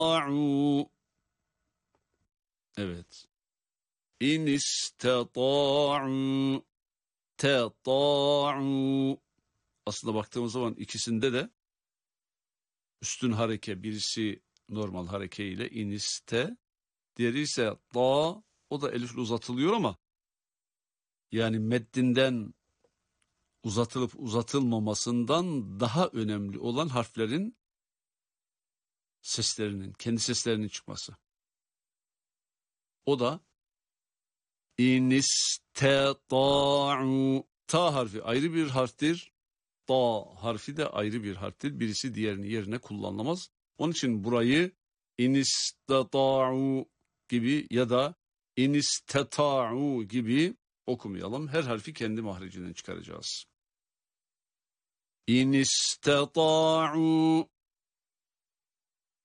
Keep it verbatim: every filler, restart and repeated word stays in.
Evet. İn istata'u. Teta'u. Aslında baktığımız zaman ikisinde de üstün hareke, birisi normal hareke ile iniste, diğeri ise da, o da elifle uzatılıyor ama yani meddinden uzatılıp uzatılmamasından daha önemli olan harflerin seslerinin, kendi seslerinin çıkması. O da inisteta'u. Ta harfi ayrı bir harftir. Ta harfi de ayrı bir harftir. Birisi diğerini yerine kullanılamaz. Onun için burayı inistata'u gibi ya da inisteta'u gibi okumayalım. Her harfi kendi mahrecinden çıkaracağız. İnistata'u.